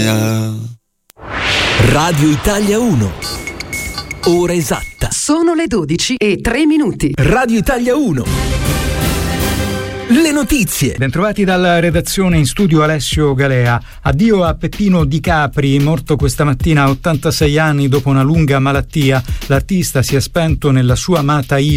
Radio Italia 1. Ora esatta. Sono le 12:03. Radio Italia 1. Le notizie. Bentrovati dalla redazione, in studio Alessio Galea. Addio a Peppino Di Capri, morto questa mattina a 86 anni dopo una lunga malattia. L'artista si è spento nella sua amata